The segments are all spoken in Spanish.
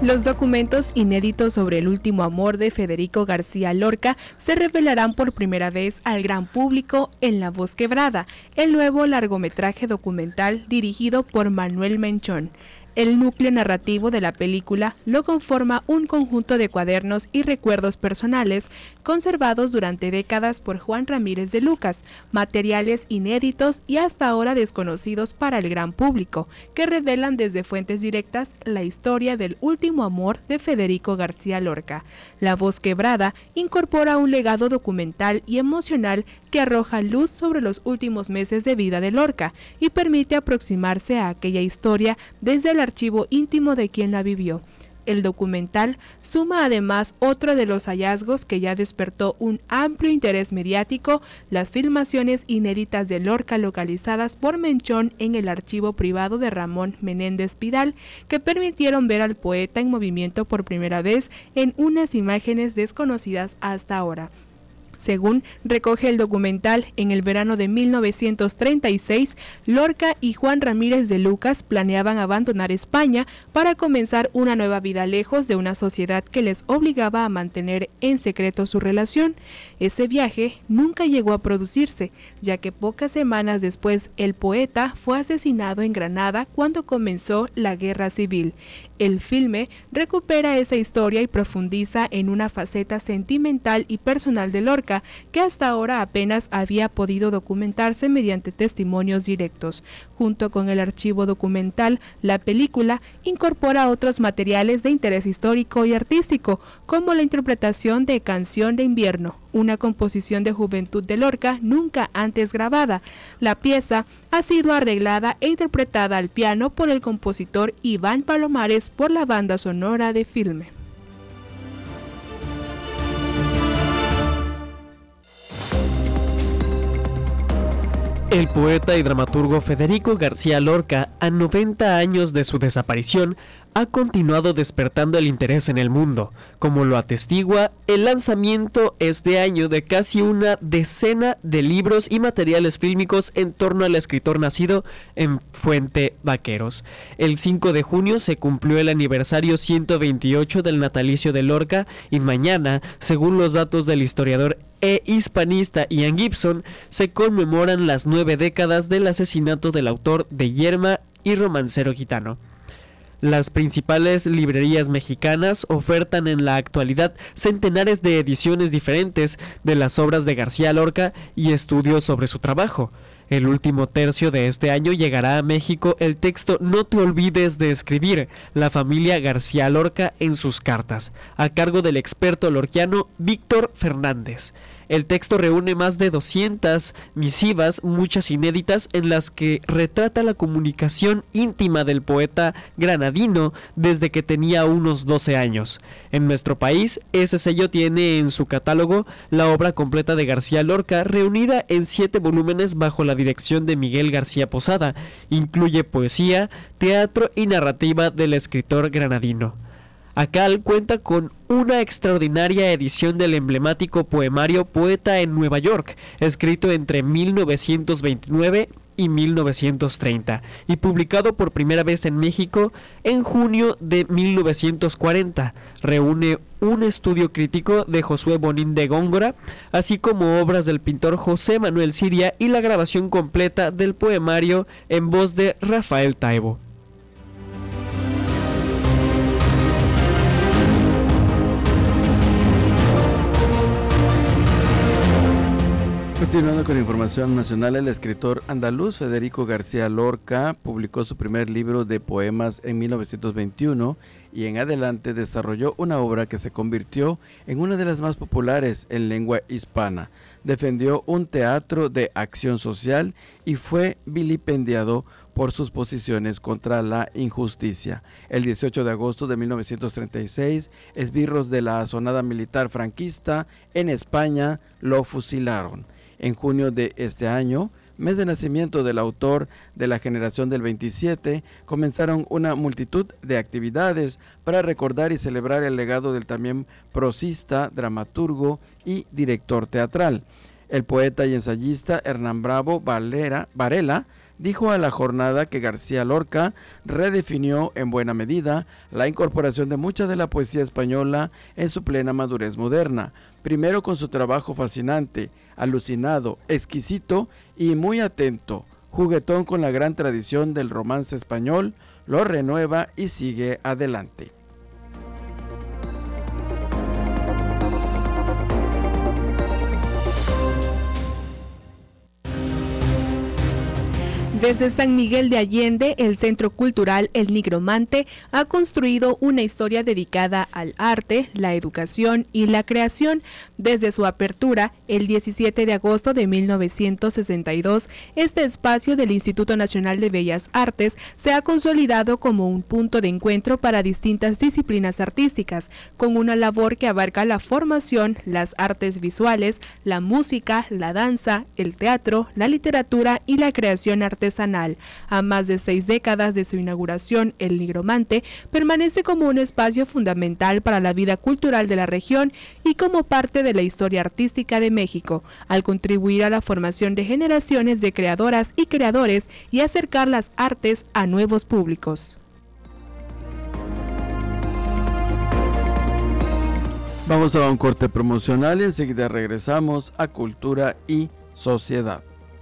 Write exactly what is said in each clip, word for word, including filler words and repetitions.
Los documentos inéditos sobre el último amor de Federico García Lorca se revelarán por primera vez al gran público en La Voz Quebrada, el nuevo largometraje documental dirigido por Manuel Menchón. El núcleo narrativo de la película lo conforma un conjunto de cuadernos y recuerdos personales conservados durante décadas por Juan Ramírez de Lucas, materiales inéditos y hasta ahora desconocidos para el gran público, que revelan desde fuentes directas la historia del último amor de Federico García Lorca. La Voz Quebrada incorpora un legado documental y emocional que arroja luz sobre los últimos meses de vida de Lorca y permite aproximarse a aquella historia desde el archivo íntimo de quien la vivió. El documental suma además otro de los hallazgos que ya despertó un amplio interés mediático, las filmaciones inéditas de Lorca localizadas por Menchón en el archivo privado de Ramón Menéndez Pidal, que permitieron ver al poeta en movimiento por primera vez en unas imágenes desconocidas hasta ahora. Según recoge el documental, en el verano de mil novecientos treinta y seis, Lorca y Juan Ramírez de Lucas planeaban abandonar España para comenzar una nueva vida lejos de una sociedad que les obligaba a mantener en secreto su relación. Ese viaje nunca llegó a producirse, ya que pocas semanas después el poeta fue asesinado en Granada cuando comenzó la Guerra Civil. El filme recupera esa historia y profundiza en una faceta sentimental y personal de Lorca que hasta ahora apenas había podido documentarse mediante testimonios directos. Junto con el archivo documental, la película incorpora otros materiales de interés histórico y artístico, como la interpretación de Canción de Invierno, una composición de juventud de Lorca nunca antes grabada. La pieza ha sido arreglada e interpretada al piano por el compositor Iván Palomares por la banda sonora de filme. El poeta y dramaturgo Federico García Lorca, a noventa años de su desaparición, ha continuado despertando el interés en el mundo, como lo atestigua el lanzamiento este año de casi una decena de libros y materiales fílmicos en torno al escritor nacido en Fuente Vaqueros. El cinco de junio se cumplió el aniversario ciento veintiocho del natalicio de Lorca y mañana, según los datos del historiador e hispanista Ian Gibson, se conmemoran las nueve décadas del asesinato del autor de Yerma y Romancero Gitano. Las principales librerías mexicanas ofertan en la actualidad centenares de ediciones diferentes de las obras de García Lorca y estudios sobre su trabajo. El último tercio de este año llegará a México el texto No te olvides de escribir, la familia García Lorca en sus cartas, a cargo del experto lorquiano Víctor Fernández. El texto reúne más de doscientas misivas, muchas inéditas, en las que retrata la comunicación íntima del poeta granadino desde que tenía unos doce años. En nuestro país, ese sello tiene en su catálogo la obra completa de García Lorca, reunida en siete volúmenes bajo la dirección de Miguel García Posada. Incluye poesía, teatro y narrativa del escritor granadino. Acal cuenta con una extraordinaria edición del emblemático poemario Poeta en Nueva York, escrito entre mil novecientos veintinueve y mil novecientos treinta, y publicado por primera vez en México en junio de mil novecientos cuarenta. Reúne un estudio crítico de Josué Bonín de Góngora, así como obras del pintor José Manuel Siria y la grabación completa del poemario en voz de Rafael Taibo. Continuando con información nacional, el escritor andaluz Federico García Lorca publicó su primer libro de poemas en mil novecientos veintiuno y en adelante desarrolló una obra que se convirtió en una de las más populares en lengua hispana. Defendió un teatro de acción social y fue vilipendiado por sus posiciones contra la injusticia. El dieciocho de agosto de mil novecientos treinta y seis, esbirros de la asonada militar franquista en España lo fusilaron. En junio de este año, mes de nacimiento del autor de la generación del veintisiete, comenzaron una multitud de actividades para recordar y celebrar el legado del también prosista, dramaturgo y director teatral. El poeta y ensayista Hernán Bravo Valera, Varela dijo a La Jornada que García Lorca redefinió en buena medida la incorporación de mucha de la poesía española en su plena madurez moderna, primero con su trabajo fascinante, alucinado, exquisito y muy atento, juguetón con la gran tradición del romance español, lo renueva y sigue adelante. Desde San Miguel de Allende, el Centro Cultural El Nigromante ha construido una historia dedicada al arte, la educación y la creación. Desde su apertura, el diecisiete de agosto de mil novecientos sesenta y dos, este espacio del Instituto Nacional de Bellas Artes se ha consolidado como un punto de encuentro para distintas disciplinas artísticas, con una labor que abarca la formación, las artes visuales, la música, la danza, el teatro, la literatura y la creación artística. A más de seis décadas de su inauguración, el Nigromante permanece como un espacio fundamental para la vida cultural de la región y como parte de la historia artística de México, al contribuir a la formación de generaciones de creadoras y creadores y acercar las artes a nuevos públicos. Vamos a un corte promocional y enseguida regresamos a Cultura y Sociedad.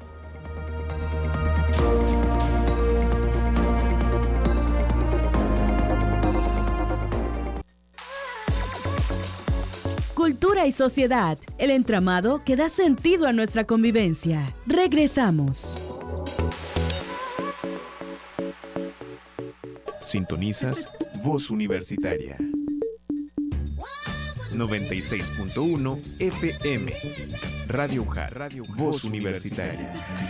Cultura y sociedad, el entramado que da sentido a nuestra convivencia. Regresamos. Sintonizas Voz Universitaria noventa y seis punto uno F M. Radio U J A T, Radio Voz Universitaria.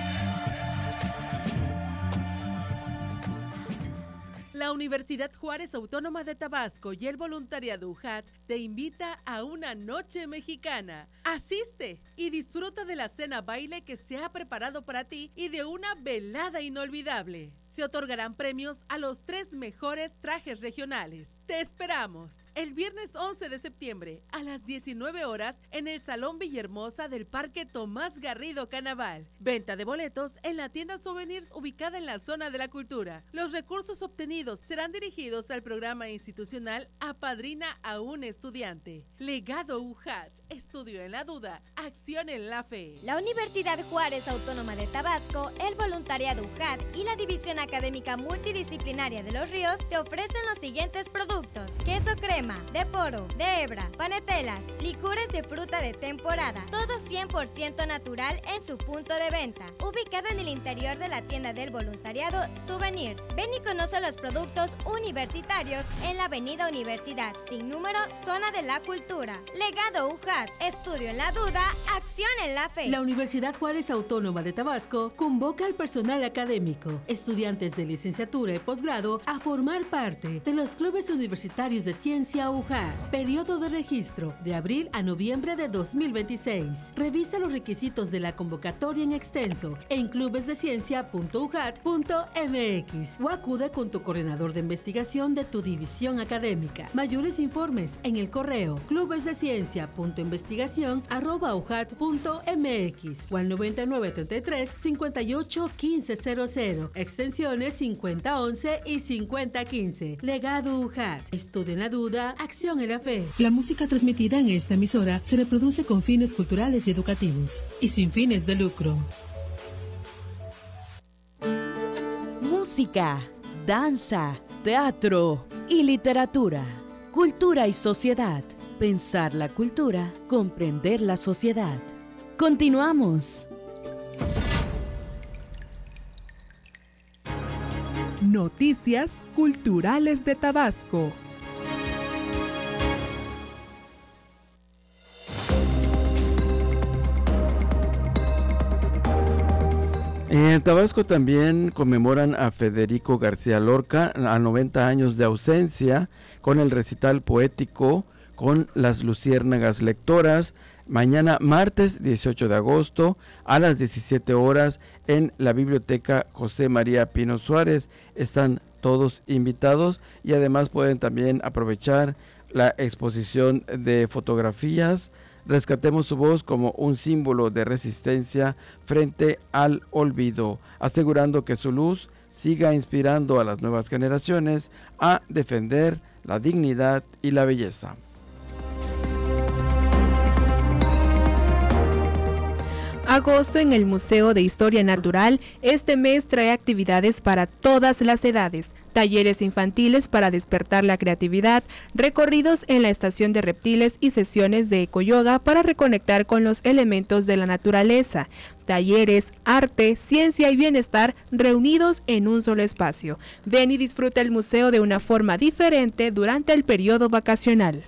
La Universidad Juárez Autónoma de Tabasco y el voluntariado U J A T te invita a una noche mexicana. Asiste y disfruta de la cena baile que se ha preparado para ti y de una velada inolvidable. Se otorgarán premios a los tres mejores trajes regionales. Te esperamos el viernes once de septiembre a las diecinueve horas en el Salón Villahermosa del Parque Tomás Garrido Canaval. Venta de boletos en la tienda Souvenirs ubicada en la zona de la cultura. Los recursos obtenidos serán dirigidos al programa institucional Apadrina a un estudiante. Legado U J A T, estudio en la duda, acción en la fe. La Universidad Juárez Autónoma de Tabasco, el voluntariado U J A T y la División Académica Multidisciplinaria de Los Ríos te ofrecen los siguientes productos: queso crema, de poro, de hebra, panetelas, licores de fruta de temporada, todo cien por ciento natural en su punto de venta, ubicado en el interior de la tienda del voluntariado Souvenirs. Ven y conoce los productos universitarios en la Avenida Universidad, sin número, Zona de la Cultura. Legado U J A T, estudio en la duda, acción en la fe. La Universidad Juárez Autónoma de Tabasco convoca al personal académico, estudiantes de licenciatura y posgrado a formar parte de los clubes universitarios de ciencia U J A T. Periodo de registro de abril a noviembre de dos mil veintiséis. Revisa los requisitos de la convocatoria en extenso en clubesdeciencia punto u j a t punto m x o acude con tu coordinador de investigación de tu división académica. Mayores informes en el correo clubesdeciencia punto investigación arroba u j a t punto m x o al noventa y nueve treinta y tres cincuenta y ocho quince cero cero, extensiones cincuenta once y cincuenta quince. Legado U J A T. Estudio en la duda, acción en la fe. La música transmitida en esta emisora se reproduce con fines culturales y educativos y sin fines de lucro. Música, danza, teatro y literatura. Cultura y sociedad. Pensar la cultura, comprender la sociedad. Continuamos. Noticias culturales de Tabasco. En Tabasco también conmemoran a Federico García Lorca a noventa años de ausencia con el recital poético con las Luciérnagas Lectoras, mañana martes dieciocho de agosto a las diecisiete horas en la Biblioteca José María Pino Suárez. Están todos invitados y además pueden también aprovechar la exposición de fotografías Rescatemos su voz como un símbolo de resistencia frente al olvido, asegurando que su luz siga inspirando a las nuevas generaciones a defender la dignidad y la belleza. Agosto en el Museo de Historia Natural. Este mes trae actividades para todas las edades, talleres infantiles para despertar la creatividad, recorridos en la estación de reptiles y sesiones de ecoyoga para reconectar con los elementos de la naturaleza. Talleres, arte, ciencia y bienestar reunidos en un solo espacio. Ven y disfruta el museo de una forma diferente durante el periodo vacacional.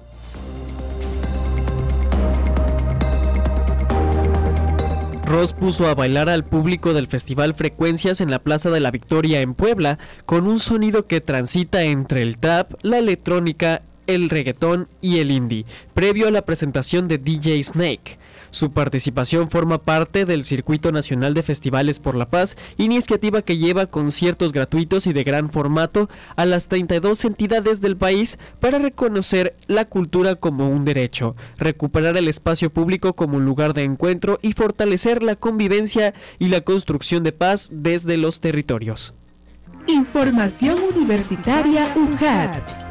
Ross puso a bailar al público del Festival Frecuencias en la Plaza de la Victoria en Puebla, con un sonido que transita entre el trap, la electrónica, el reggaetón y el indie, previo a la presentación de D J Snake. Su participación forma parte del Circuito Nacional de Festivales por la Paz, iniciativa que lleva conciertos gratuitos y de gran formato a las treinta y dos entidades del país para reconocer la cultura como un derecho, recuperar el espacio público como un lugar de encuentro y fortalecer la convivencia y la construcción de paz desde los territorios. Información Universitaria U J A T.